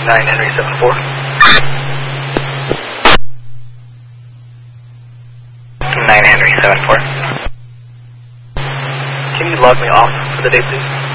9 Henry 74. 9 Henry 74. Can you log me off for the day, please?